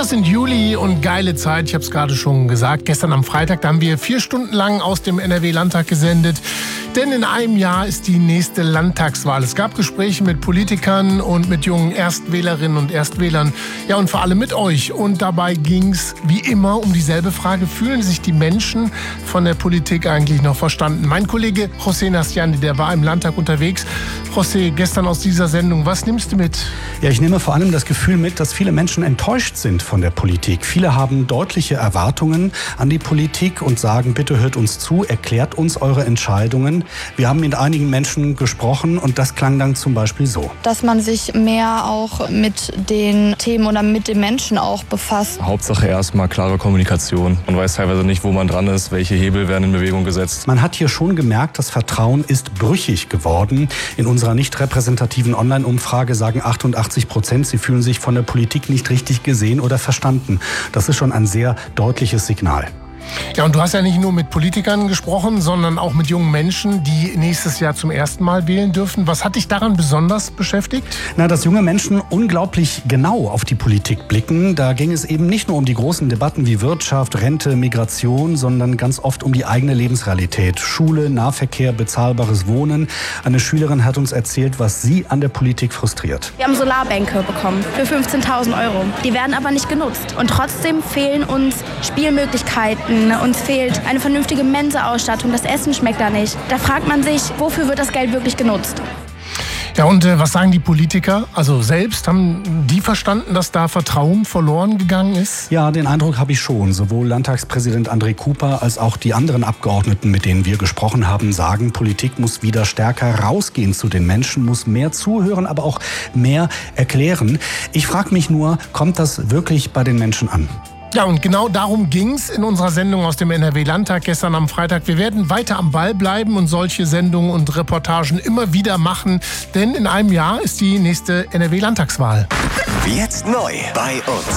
Wir sind Juli und geile Zeit, ich habe es gerade schon gesagt. Gestern am Freitag, da haben wir 4 Stunden lang aus dem NRW-Landtag gesendet. Denn in einem Jahr ist die nächste Landtagswahl. Es gab Gespräche mit Politikern und mit jungen Erstwählerinnen und Erstwählern. Ja, und vor allem mit euch. Und dabei ging es wie immer um dieselbe Frage. Fühlen sich die Menschen von der Politik eigentlich noch verstanden? Mein Kollege José Nastiani, der war im Landtag unterwegs. José, gestern aus dieser Sendung, was nimmst du mit? Ja, ich nehme vor allem das Gefühl mit, dass viele Menschen enttäuscht sind von der Politik. Viele haben deutliche Erwartungen an die Politik und sagen, bitte hört uns zu, erklärt uns eure Entscheidungen. Wir haben mit einigen Menschen gesprochen und das klang dann zum Beispiel so. Dass man sich mehr auch mit den Themen oder mit den Menschen auch befasst. Hauptsache erstmal klare Kommunikation. Man weiß teilweise nicht, wo man dran ist, welche Hebel werden in Bewegung gesetzt. Man hat hier schon gemerkt, das Vertrauen ist brüchig geworden. In unserer nicht repräsentativen Online-Umfrage sagen 88%, sie fühlen sich von der Politik nicht richtig gesehen oder verstanden. Das ist schon ein sehr deutliches Signal. Ja, und du hast ja nicht nur mit Politikern gesprochen, sondern auch mit jungen Menschen, die nächstes Jahr zum ersten Mal wählen dürfen. Was hat dich daran besonders beschäftigt? Na, dass junge Menschen unglaublich genau auf die Politik blicken. Da ging es eben nicht nur um die großen Debatten wie Wirtschaft, Rente, Migration, sondern ganz oft um die eigene Lebensrealität. Schule, Nahverkehr, bezahlbares Wohnen. Eine Schülerin hat uns erzählt, was sie an der Politik frustriert. Wir haben Solarbänke bekommen für 15.000 €. Die werden aber nicht genutzt. Und trotzdem fehlen uns Spielmöglichkeiten. Uns fehlt eine vernünftige Mensa-Ausstattung, das Essen schmeckt da nicht. Da fragt man sich, wofür wird das Geld wirklich genutzt? Ja, und was sagen die Politiker? Also selbst, haben die verstanden, dass da Vertrauen verloren gegangen ist? Ja, den Eindruck habe ich schon. Sowohl Landtagspräsident André Cooper als auch die anderen Abgeordneten, mit denen wir gesprochen haben, sagen, Politik muss wieder stärker rausgehen zu den Menschen, muss mehr zuhören, aber auch mehr erklären. Ich frage mich nur, kommt das wirklich bei den Menschen an? Ja, und genau darum ging's in unserer Sendung aus dem NRW-Landtag gestern am Freitag. Wir werden weiter am Ball bleiben und solche Sendungen und Reportagen immer wieder machen, denn in einem Jahr ist die nächste NRW-Landtagswahl. Jetzt neu bei uns.